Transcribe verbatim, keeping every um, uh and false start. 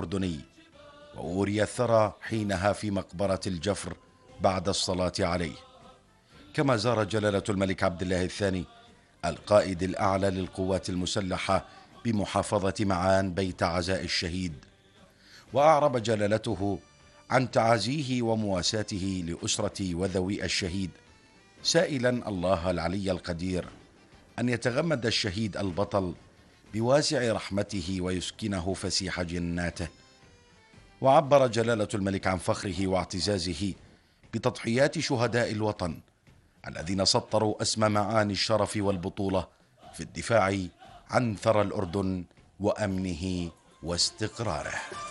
الأردني، وأوري الثرى حينها في مقبرة الجفر بعد الصلاة عليه. كما زار جلالة الملك عبد الله الثاني القائد الأعلى للقوات المسلحة بمحافظة معان بيت عزاء الشهيد، وأعرب جلالته عن تعازيه ومواساته لأسرة وذوي الشهيد، سائلا الله العلي القدير أن يتغمد الشهيد البطل بواسع رحمته ويسكنه فسيح جناته. وعبر جلالة الملك عن فخره واعتزازه بتضحيات شهداء الوطن الذين سطروا أسمى معاني الشرف والبطولة في الدفاع عن ثرى الأردن وأمنه واستقراره.